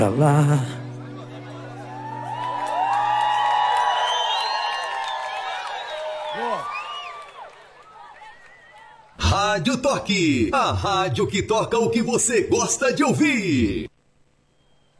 Pra lá. Rádio Toque, a rádio que toca o que você gosta de ouvir.